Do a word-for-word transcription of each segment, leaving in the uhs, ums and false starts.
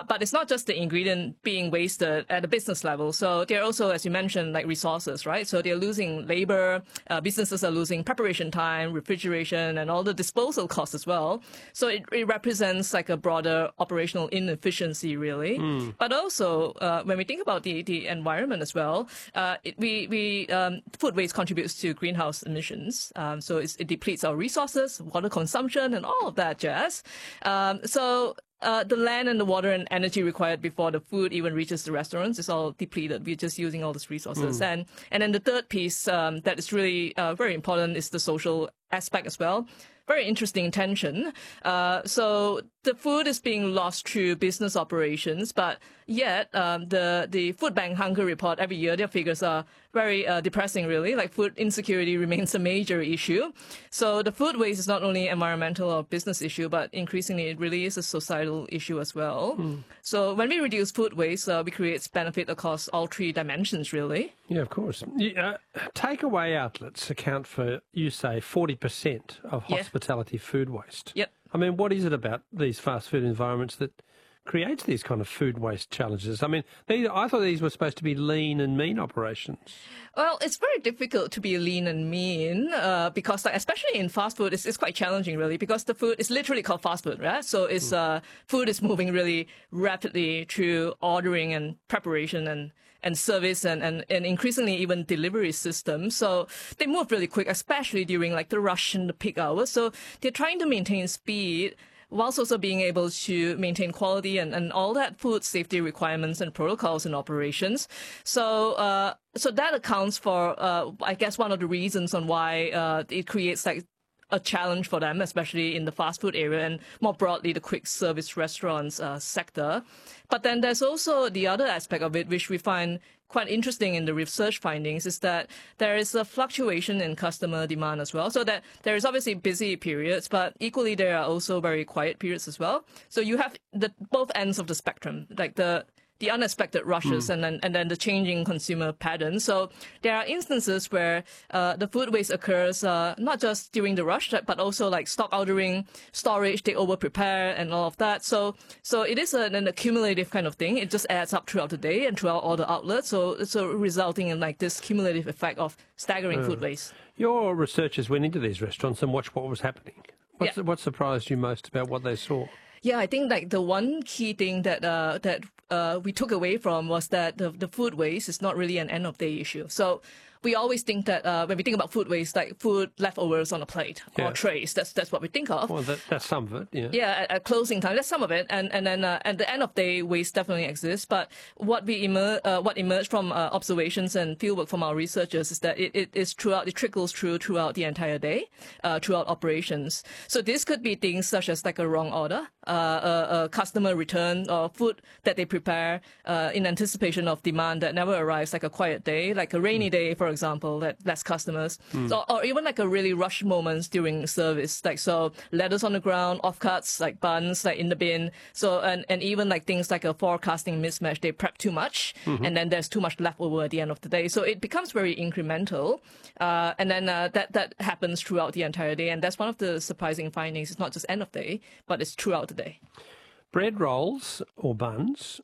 but it's not just the ingredient being wasted at the business level. So they're also, as you mentioned, like resources, right? So they're losing labor, uh, businesses are losing preparation time, refrigeration, and all the disposal costs as well. So it, it represents like a broader operational inefficiency, really. Mm. But also, uh, when we think about the, the environment as well, uh, it, we, we um, food waste contributes to greenhouse emissions. Um, so it's, it depletes our resources, water consumption, and all of that jazz. Um, so Uh, the land and the water and energy required before the food even reaches the restaurants is all depleted. We're just using all these resources. Mm. And and then the third piece um, that is really uh, very important is the social aspect as well. Very interesting tension. Uh, so the food is being lost through business operations, but yet um, the the Food Bank Hunger Report every year, their figures are very uh, depressing, really. Like food insecurity remains a major issue. So the food waste is not only environmental or business issue, but increasingly it really is a societal issue as well. Mm. So when we reduce food waste, uh, we create benefit across all three dimensions, really. Yeah, of course. Uh, takeaway outlets account for, you say, forty percent of hospitality yeah. food waste. Yep. I mean, what is it about these fast food environments that creates these kind of food waste challenges? I mean, these, I thought these were supposed to be lean and mean operations. Well, it's very difficult to be lean and mean uh, because, like, especially in fast food, it's, it's quite challenging, really, because the food is literally called fast food, right? So it's mm. uh, food is moving really rapidly through ordering and preparation and and service and, and, and increasingly even delivery systems. So they move really quick, especially during like the rush and the peak hours. So they're trying to maintain speed whilst also being able to maintain quality and, and all that food safety requirements and protocols and operations. So uh, so that accounts for, uh, I guess, one of the reasons on why uh, it creates like a challenge for them, especially in the fast food area and more broadly the quick service restaurants uh, sector. But then there's also the other aspect of it, which we find quite interesting in the research findings, is that there is a fluctuation in customer demand as well. So that there is obviously busy periods, but equally there are also very quiet periods as well. So you have the both ends of the spectrum, like the the unexpected rushes mm. and then and then the changing consumer patterns. So there are instances where uh, the food waste occurs uh, not just during the rush, but also like stock ordering, storage, they over prepare and all of that. So so it is an, an accumulative kind of thing. It just adds up throughout the day and throughout all the outlets. So so resulting in like this cumulative effect of staggering uh, food waste. Your researchers went into these restaurants and watched what was happening. What's, yeah. What surprised you most about what they saw? Yeah, I think like the one key thing that uh, that uh, we took away from was that the, the food waste is not really an end of day issue. So we always think that uh, when we think about food waste, like food leftovers on a plate yeah. or trays, that's that's what we think of. Well, that, that's some of it, yeah. Yeah, at, at closing time, that's some of it, and and then uh, at the end of day, waste definitely exists. But what we emer- uh, what emerged from uh, observations and fieldwork from our researchers is that it, it is throughout, it trickles through throughout the entire day, uh, throughout operations. So this could be things such as like a wrong order, uh, a, a customer return, or food that they prepare uh, in anticipation of demand that never arrives, like a quiet day, like a rainy mm. day, for example, that less customers, mm. so, or even like a really rush moments during service, like so lettuce on the ground, offcuts like buns like in the bin, so and, and even like things like a forecasting mismatch, they prep too much mm-hmm. and then there's too much left over at the end of the day, so it becomes very incremental, uh, and then uh, that that happens throughout the entire day, and that's one of the surprising findings. It's not just end of day, but it's throughout the day. Bread rolls or buns,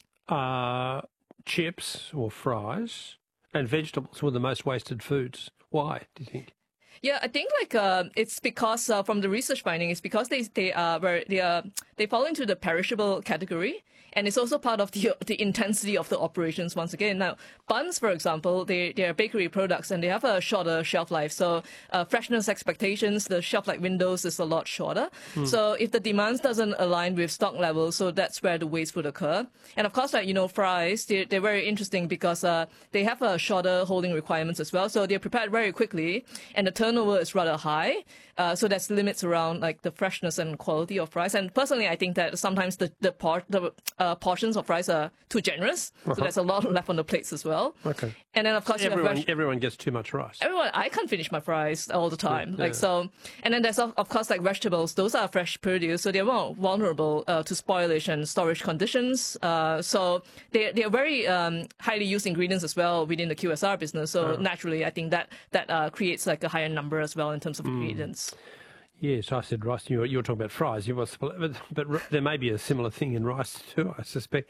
uh, chips or fries, and vegetables were the most wasted foods. Why, do you think? Yeah, I think like uh, it's because uh, from the research finding, it's because they they are very, they are they fall into the perishable category, and it's also part of the the intensity of the operations. Once again, now buns, for example, they they are bakery products and they have a shorter shelf life. So uh, freshness expectations, the shelf life windows is a lot shorter. Mm. So if the demands doesn't align with stock levels, so that's where the waste would occur. And of course, like you know, fries, they they're very interesting because uh, they have a shorter holding requirements as well. So they're prepared very quickly, and the turnover is rather high. Uh, so there's limits around like the freshness and quality of fries. And personally, I think that sometimes the the, por- the uh, portions of fries are too generous. Uh-huh. So there's a lot left on the plates as well. Okay. And then of course everyone you have everyone gets too much rice. Everyone, I can't finish my fries all the time. Yeah. Like so, and then there's of, of course like vegetables. Those are fresh produce, so they're more vulnerable uh, to spoilage and storage conditions. Uh, so they they are very um, highly used ingredients as well within the Q S R business. So oh. naturally, I think that that uh, creates like a higher number as well in terms of mm. ingredients. Yes, I said rice. You were, you were talking about fries. You was, but, but there may be a similar thing in rice too, I suspect.